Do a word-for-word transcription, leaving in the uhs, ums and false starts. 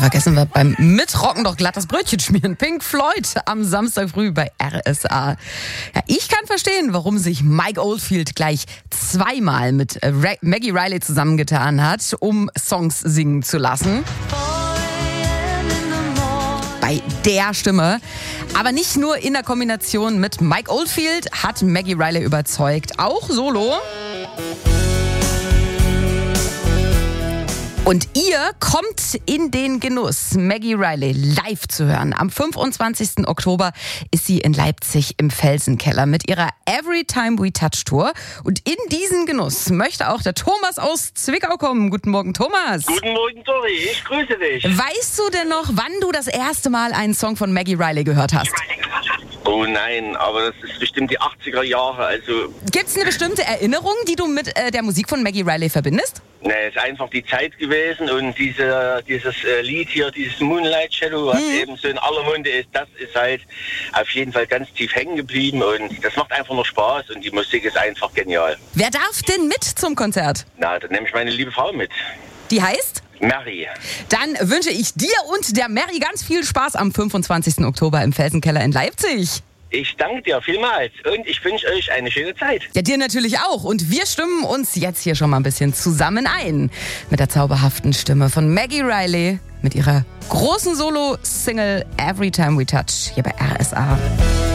vergessen wir beim Mitrocken doch glatt das Brötchen schmieren. Pink Floyd am Samstag früh bei R S A. Ja, ich kann verstehen, warum sich Mike Oldfield gleich zweimal mit äh, Ra- Maggie Riley zusammengetan hat, um Songs singen zu lassen. Bei der Stimme. Aber nicht nur in der Kombination mit Mike Oldfield hat Maggie Riley überzeugt, auch solo. Und ihr kommt in den Genuss, Maggie Riley live zu hören. Am fünfundzwanzigsten Oktober ist sie in Leipzig im Felsenkeller mit ihrer Every Time We Touch Tour. Und in diesen Genuss möchte auch der Thomas aus Zwickau kommen. Guten Morgen, Thomas. Guten Morgen, Tori. Ich grüße dich. Weißt du denn noch, wann du das erste Mal einen Song von Maggie Riley gehört hast? Oh nein, aber das ist bestimmt die achtziger Jahre. Also Gibt's eine bestimmte Erinnerung, die du mit äh, der Musik von Maggie Riley verbindest? ne, es ist einfach die Zeit gewesen und diese, dieses äh, Lied hier, dieses Moonlight Shadow, was Mhm. eben so in aller Munde ist, das ist halt auf jeden Fall ganz tief hängen geblieben und das macht einfach nur Spaß und die Musik ist einfach genial. Wer darf denn mit zum Konzert? Na, dann nehme ich meine liebe Frau mit. Die heißt? Mary. Dann wünsche ich dir und der Mary ganz viel Spaß am fünfundzwanzigsten Oktober im Felsenkeller in Leipzig. Ich danke dir vielmals und ich wünsche euch eine schöne Zeit. Ja, dir natürlich auch. Und wir stimmen uns jetzt hier schon mal ein bisschen zusammen ein. Mit der zauberhaften Stimme von Maggie Riley. Mit ihrer großen Solo-Single Every Time We Touch hier bei R S A.